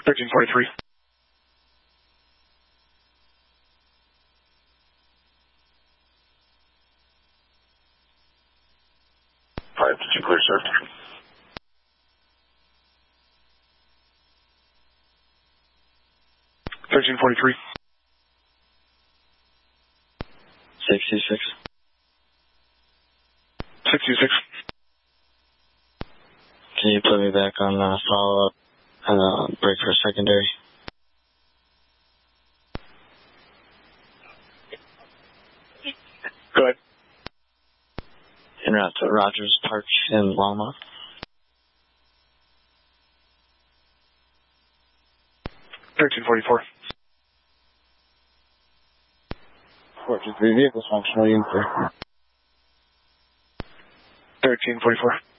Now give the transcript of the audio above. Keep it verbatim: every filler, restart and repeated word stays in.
thirteen forty-three. five to two, clear, sir. thirteen forty-three. sixty-six. sixty-six. Can you put me back on uh, follow-up and uh, break for secondary? Go ahead. En route to Rogers Park in Longmont. thirteen forty-four. four two three vehicles functional, unit three. thirteen forty-four.